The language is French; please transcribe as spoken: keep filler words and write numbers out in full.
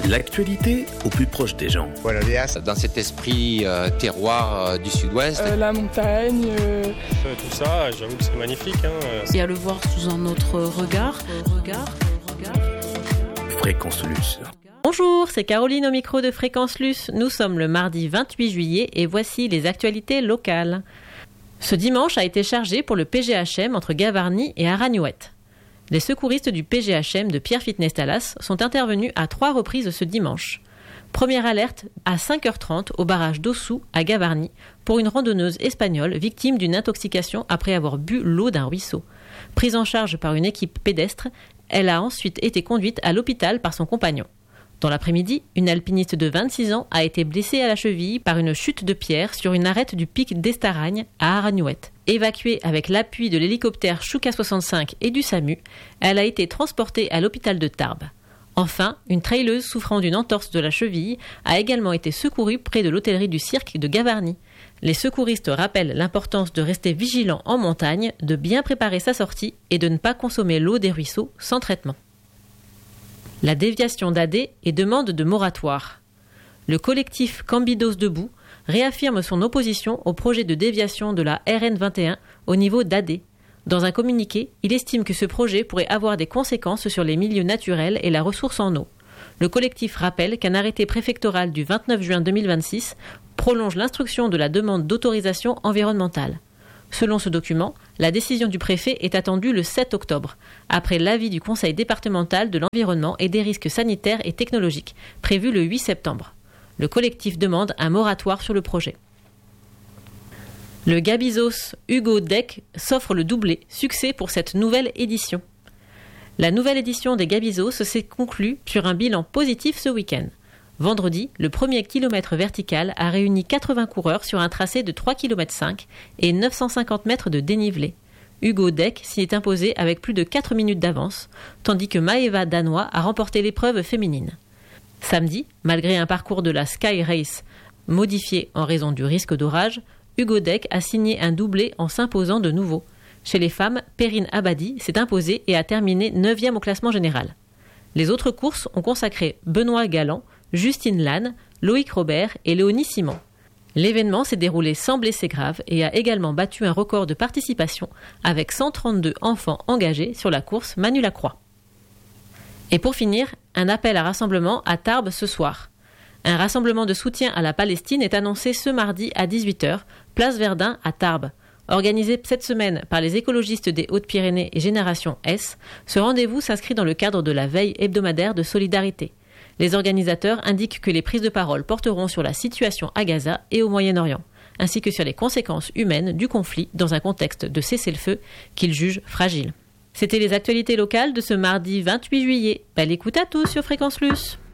L'actualité au plus proche des gens. Voilà, dans cet esprit euh, terroir euh, du sud-ouest. Euh, la montagne. Euh... Euh, tout ça, j'avoue que c'est magnifique. Hein. Et à le voir sous un autre regard. regard, regard. Fréquence Luce. Bonjour, c'est Caroline au micro de Fréquence Luce. Nous sommes le mardi vingt-huit juillet et voici les actualités locales. Ce dimanche a été chargé pour le P G H M entre Gavarnie et Aragnouët. Les secouristes du P G H M de Pierrefitte-Nestalas sont intervenus à trois reprises ce dimanche. Première alerte à cinq heures trente au barrage d'Ossou à Gavarnie pour une randonneuse espagnole victime d'une intoxication après avoir bu l'eau d'un ruisseau. Prise en charge par une équipe pédestre, elle a ensuite été conduite à l'hôpital par son compagnon. Dans l'après-midi, une alpiniste de vingt-six ans a été blessée à la cheville par une chute de pierre sur une arête du pic d'Estaragne à Aragnouët. Évacuée avec l'appui de l'hélicoptère Chouka soixante-cinq et du SAMU, elle a été transportée à l'hôpital de Tarbes. Enfin, une traileuse souffrant d'une entorse de la cheville a également été secourue près de l'hôtellerie du cirque de Gavarnie. Les secouristes rappellent l'importance de rester vigilant en montagne, de bien préparer sa sortie et de ne pas consommer l'eau des ruisseaux sans traitement. La déviation d'A D et demande de moratoire. Le collectif Cambidos Debout réaffirme son opposition au projet de déviation de la R N vingt et un au niveau d'A D. Dans un communiqué, il estime que ce projet pourrait avoir des conséquences sur les milieux naturels et la ressource en eau. Le collectif rappelle qu'un arrêté préfectoral du vingt-neuf juin deux mille vingt-six prolonge l'instruction de la demande d'autorisation environnementale. Selon ce document, la décision du préfet est attendue le sept octobre, après l'avis du Conseil départemental de l'environnement et des risques sanitaires et technologiques, prévu le huit septembre. Le collectif demande un moratoire sur le projet. Le Gabizos Hugo Deck s'offre le doublé, succès pour cette nouvelle édition. La nouvelle édition des Gabizos s'est conclue sur un bilan positif ce week-end. Vendredi, le premier kilomètre vertical a réuni quatre-vingts coureurs sur un tracé de trois virgule cinq kilomètres et neuf cent cinquante mètres de dénivelé. Hugo Deck s'y est imposé avec plus de quatre minutes d'avance, tandis que Maeva Danois a remporté l'épreuve féminine. Samedi, malgré un parcours de la Sky Race modifié en raison du risque d'orage, Hugo Deck a signé un doublé en s'imposant de nouveau. Chez les femmes, Perrine Abadi s'est imposée et a terminé neuvième au classement général. Les autres courses ont consacré Benoît Galland, Justine Lannes, Loïc Robert et Léonie Simon. L'événement s'est déroulé sans blessés graves et a également battu un record de participation avec cent trente-deux enfants engagés sur la course Manu Lacroix. Et pour finir, un appel à rassemblement à Tarbes ce soir. Un rassemblement de soutien à la Palestine est annoncé ce mardi à dix-huit heures, place Verdun à Tarbes. Organisé cette semaine par les écologistes des Hautes-Pyrénées et Génération S, ce rendez-vous s'inscrit dans le cadre de la veille hebdomadaire de solidarité. Les organisateurs indiquent que les prises de parole porteront sur la situation à Gaza et au Moyen-Orient, ainsi que sur les conséquences humaines du conflit dans un contexte de cessez-le-feu qu'ils jugent fragile. C'était les actualités locales de ce mardi vingt-huit juillet. Belle écoute à tous sur Fréquence Luce.